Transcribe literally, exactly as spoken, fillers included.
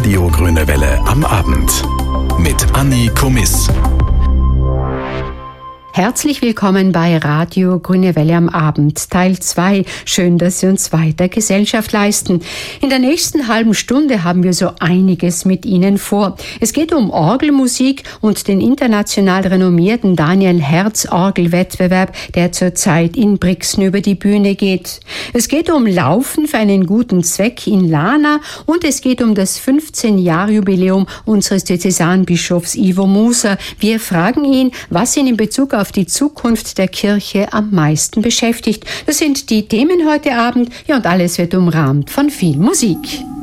Radio Grüne Welle am Abend mit Anni Komiss. Herzlich willkommen bei Radio Grüne Welle am Abend, Teil zwei. Schön, dass Sie uns weiter Gesellschaft leisten. In der nächsten halben Stunde haben wir so einiges mit Ihnen vor. Es geht um Orgelmusik und den international renommierten Daniel Herz Orgelwettbewerb, der zurzeit in Brixen über die Bühne geht. Es geht um Laufen für einen guten Zweck in Lana und es geht um das fünfzehn-Jahr-Jubiläum unseres Diözesanbischofs Ivo Muser. Wir fragen ihn, was ihn in Bezug auf auf die Zukunft der Kirche am meisten beschäftigt. Das sind die Themen heute Abend, ja, und alles wird umrahmt von viel Musik.